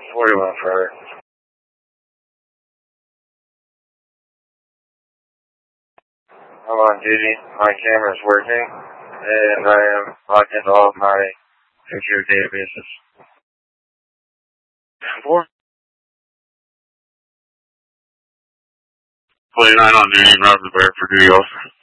41 for I'm on duty. My camera's working, and I am logged into all of my computer databases. 4? 29 on duty, Robert the Bear for duty also.